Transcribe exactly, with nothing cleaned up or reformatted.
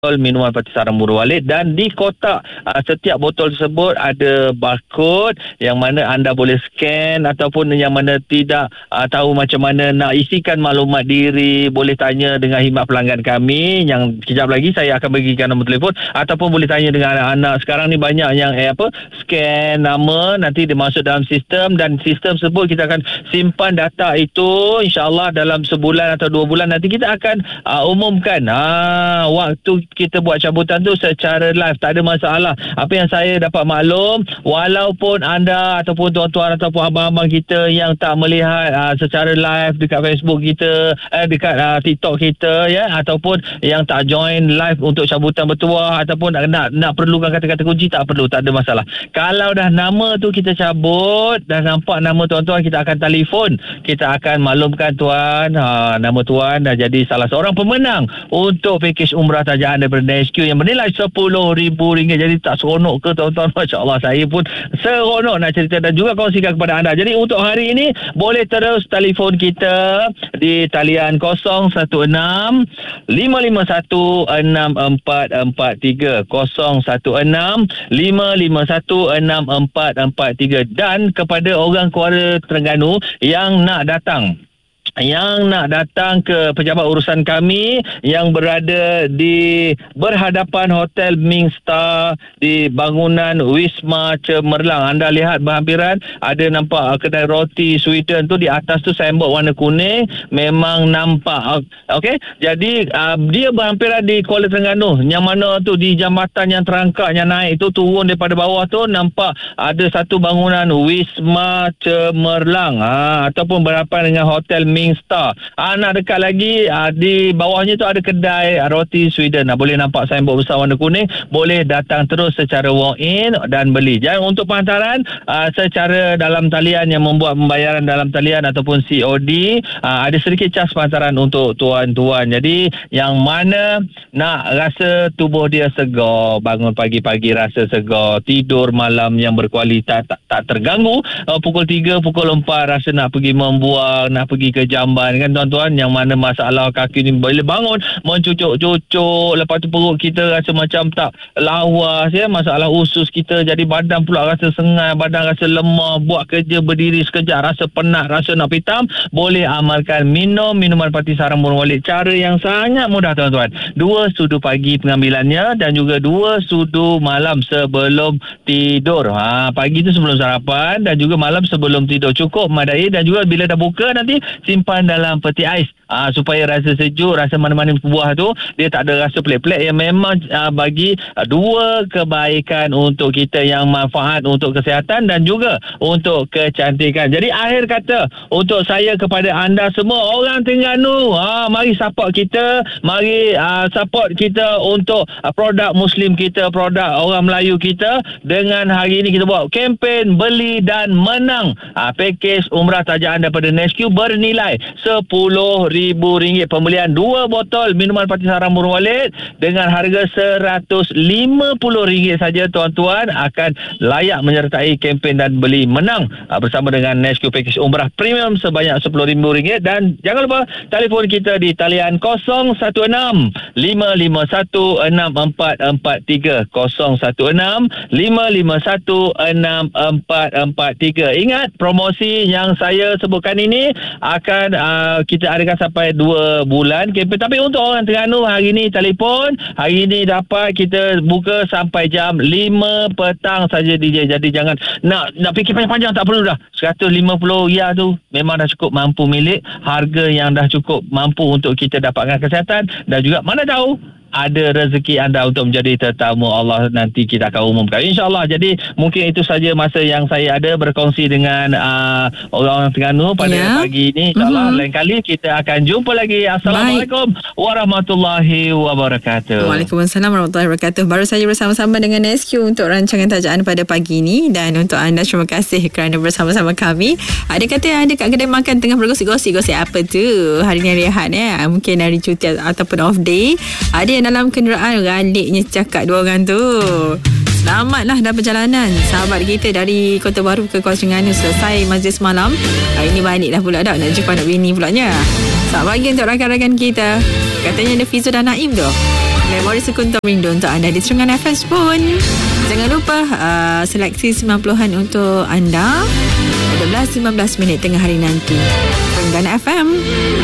minuman Parti Sarang Murah Walid, dan di kotak uh, setiap botol tersebut ada barcode yang mana anda boleh scan, ataupun yang mana tidak uh, tahu macam mana nak isikan maklumat diri, boleh tanya dengan khidmat pelanggan kami yang kejap lagi saya akan bagikan nombor telefon, ataupun boleh tanya dengan anak-anak. Sekarang ni banyak yang eh, apa scan nama, nanti dia masuk dalam sistem, dan sistem tersebut kita akan simpan data itu, insyaAllah dalam sebulan atau dua bulan nanti kita akan uh, umumkan uh, waktu kita buat cabutan tu secara live, tak ada masalah. Apa yang saya dapat maklum, walaupun anda ataupun tuan-tuan ataupun abang-abang kita yang tak melihat uh, secara live dekat Facebook kita, eh, dekat uh, TikTok kita, ya, ataupun yang tak join live untuk cabutan bertuah, ataupun nak nak perlukan kata-kata kunci, tak perlu, tak ada masalah. Kalau dah nama tu kita cabut, dah nampak nama tuan-tuan, kita akan telefon, kita akan maklumkan tuan, ha, nama tuan dah jadi salah seorang pemenang untuk pakej umrah Tajaan daripada N S Q yang bernilai sepuluh ribu ringgit. Jadi tak seronok ke tuan-tuan? Masya Allah, saya pun seronok nak cerita dan juga kongsikan kepada anda. Jadi untuk hari ini boleh terus telefon kita di talian kosong satu enam lima lima satu enam empat empat tiga, kosong satu enam lima lima satu enam empat empat tiga. Dan kepada orang Kuala Terengganu yang nak datang yang nak datang ke pejabat urusan kami yang berada di berhadapan Hotel Ming Star di bangunan Wisma Cemerlang. Anda lihat berhampiran ada nampak kedai roti Sweden tu, di atas tu signboard warna kuning, memang nampak. Okey, jadi uh, dia berhampiran di Kuala Terengganu, yang mana tu di jambatan yang terangkat yang naik tu, turun daripada bawah tu nampak ada satu bangunan Wisma Cemerlang, ha, ataupun berhadapan dengan Hotel Ming Star. Ah, nak dekat lagi, ah, di bawahnya tu ada kedai ah, roti Sweden. Ah, boleh nampak signboard besar warna kuning. Boleh datang terus secara walk-in dan beli. Jangan untuk penghantaran ah, secara dalam talian, yang membuat pembayaran dalam talian ataupun C O D, ah, ada sedikit cas penghantaran untuk tuan-tuan. Jadi yang mana nak rasa tubuh dia segar, bangun pagi-pagi rasa segar, tidur malam yang berkualitas, tak, tak terganggu, ah, pukul tiga, pukul empat rasa nak pergi membuang, nak pergi ke jamban kan tuan-tuan, yang mana masalah kaki ni bila bangun mencucuk-cucuk, lepas tu perut kita rasa macam tak lawas, ya, masalah usus kita, jadi badan pula rasa sengai, badan rasa lemah, buat kerja berdiri sekejap rasa penat, rasa nak pitam, boleh amalkan minum minuman Parti Sarang Murah Walid. Cara yang sangat mudah tuan-tuan, dua sudu pagi pengambilannya dan juga dua sudu malam sebelum tidur. Ha, pagi tu sebelum sarapan dan juga malam sebelum tidur, cukup madai, dan juga bila dah buka nanti simpan dalam peti ais, aa, supaya rasa sejuk, rasa mana-mana buah tu dia tak ada rasa pelik-pelik, yang memang aa, bagi aa, dua kebaikan untuk kita, yang manfaat untuk kesihatan dan juga untuk kecantikan. Jadi akhir kata untuk saya kepada anda semua orang Terengganu, aa, mari support kita, mari aa, support kita untuk aa, produk Muslim kita, produk orang Melayu kita. Dengan hari ini kita buat kempen beli dan menang aa, pakej umrah Tajaan daripada N S Q bernilai sepuluh ribu ringgit. Pembelian dua botol minuman Parti Sarang Murah Walid dengan harga seratus lima puluh ringgit saja, tuan-tuan akan layak menyertai kempen dan beli menang bersama dengan N S Q Package Umrah Premium sebanyak sepuluh ribu ringgit. Dan jangan lupa telefon kita di talian kosong satu enam lima lima satu enam empat empat tiga, kosong satu enam lima lima satu enam empat empat tiga. Ingat, promosi yang saya sebutkan ini akan uh, kita adakan sampai dua bulan kempen. Tapi untuk orang Terengganu hari ni telefon, hari ni dapat kita buka sampai jam lima petang saja D J. Jadi jangan nak nak fikir panjang-panjang, tak perlu dah. seratus lima puluh riyal tu memang dah cukup mampu milik, harga yang dah cukup mampu untuk kita dapatkan kesihatan, dan juga mana tahu ada rezeki anda untuk menjadi tetamu Allah, nanti kita akan umumkan insyaAllah. Jadi mungkin itu saja masa yang saya ada berkongsi dengan uh, orang-orang Terengganu pada yeah. pagi ini. InsyaAllah mm-hmm. lain kali kita akan jumpa lagi. Assalamualaikum Baik. warahmatullahi wabarakatuh. Waalaikumsalam warahmatullahi wabarakatuh. Baru saja bersama-sama dengan N S Q untuk rancangan tajaan pada pagi ini. Dan untuk anda, terima kasih kerana bersama-sama kami. Ada kata yang ada kat kedai makan tengah bergosip-gosip. Gosip apa tu? Hari ni hari Ahad ya, mungkin hari cuti ataupun off day. Ada dalam kenderaan, galiknya cakap dua orang tu. Selamatlah dalam perjalanan. Sahabat kita dari Kota Baru ke Kuala Terengganu selesai majlis malam. Hari ni balik dah pula dah, nak jumpa anak bini pulanya. Selamat pagi untuk rakan-rakan kita. Katanya ada Fizu dan Naim tu. Memori Sekuntum Rindu untuk anda di Terengganu F M pun. Jangan lupa uh, seleksi sembilan puluhan untuk anda. dua belas lima belas minit tengah hari nanti. Terengganu F M.